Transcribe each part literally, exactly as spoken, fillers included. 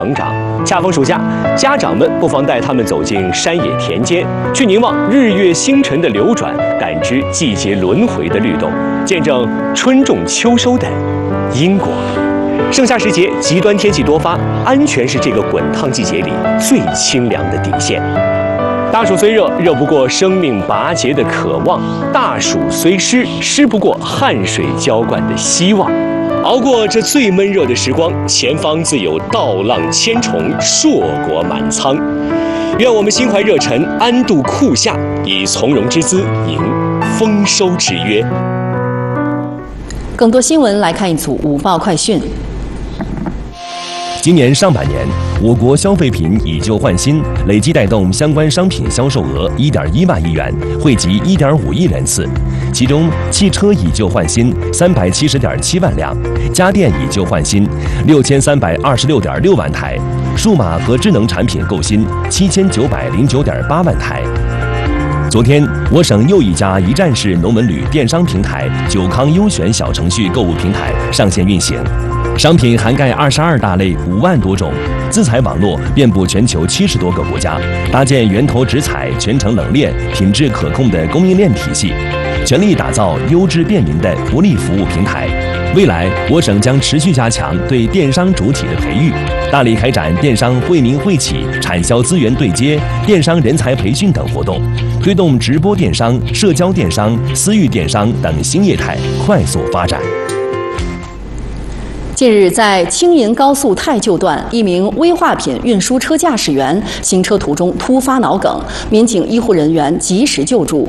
成长。恰逢暑假，家长们不妨带他们走进山野田间，去凝望日月星辰的流转，感知季节轮回的律动，见证春种秋收的因果。盛夏时节，极端天气多发，安全是这个滚烫季节里最清凉的底线。大暑虽热，热不过生命拔节的渴望；大暑虽湿，湿不过汗水浇灌的希望。熬过这最闷热的时光，前方自有稻浪千重，硕果满仓。愿我们心怀热忱，安度酷夏，以从容之姿迎丰收之约。 更多新闻来看一组午报快讯。 今年上半年，我国消费品以旧换新，累计带动相关商品销售额 一点一万亿元，惠及 一点五亿人次。其中，汽车以旧换新三百七十点七万辆，家电以旧换新六千三百二十六点六万台，数码和智能产品购新七千九百零九点八万台。昨天，我省又一家一站式农文旅电商平台“九康优选”小程序购物平台上线运行。商品涵盖二十二大类五万多种，资材网络遍布全球七十多个国家，搭建源头直采、全程冷链、品质可控的供应链体系，全力打造优质便民的福利服务平台。未来，我省将持续加强对电商主体的培育，大力开展电商惠民惠企、产销资源对接、电商人才培训等活动，推动直播电商、社交电商、私域电商等新业态快速发展。 近日，在青银高速太旧段，一名危化品运输车驾驶员行车途中突发脑梗，民警医护人员及时救助。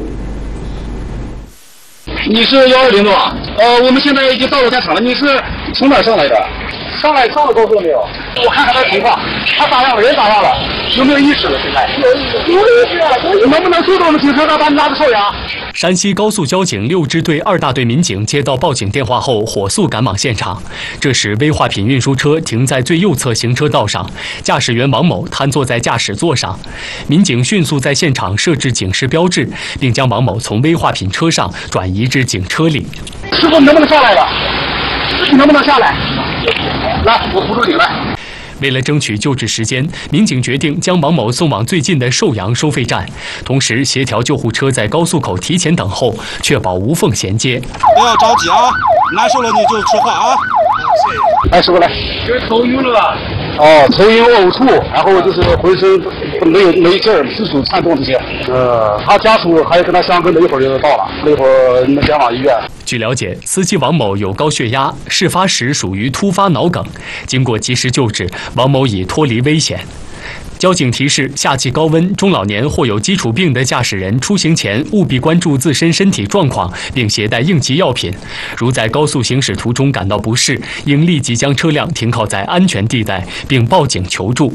你是幺二零的吧？呃，我们现在已经到了现场了。你是从哪儿上来的？上来上了高速了没有？我看看他情况，他咋样了？人咋样了？有没有意识了？现在有意识啊！能不能救到我们警车上，把你拉到邵阳？ 山西高速交警六支队二大队民警接到报警电话后，火速赶往现场。这时，危化品运输车停在最右侧行车道上，驾驶员王某瘫坐在驾驶座上。民警迅速在现场设置警示标志，并将王某从危化品车上转移至警车里。 师傅，你能不能下来了？你能不能下来？来，我扶住你来。 为了争取救治时间，民警决定将王某送往最近的寿阳收费站，同时协调救护车在高速口提前等候，确保无缝衔接。 不要着急啊，难受了你就说话啊。 来，师傅来。 这头晕了吧？ 哦，头晕呕吐，然后就是浑身没有没劲儿，四处颤动这些。呃，他家属还有跟他相跟的，一会儿就到了，一会儿你们前往医院。 据了解，司机王某有高血压，事发时属于突发脑梗。经过及时救治，王某已脱离危险。交警提示：夏季高温、中老年或有基础病的驾驶人出行前务必关注自身身体状况，并携带应急药品。如在高速行驶途中感到不适，应立即将车辆停靠在安全地带，并报警求助。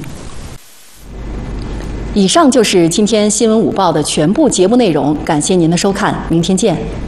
以上就是今天新闻午报的全部节目内容，感谢您的收看，明天见。